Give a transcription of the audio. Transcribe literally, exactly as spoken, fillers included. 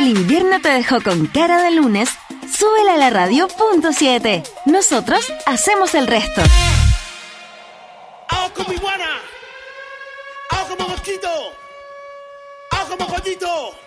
el invierno te dejó con cara de lunes, súbela a la radio punto siete. Nosotros hacemos el resto. ¡Ao como iguana! ¡Ao como mosquito! ¡Ao como pollito!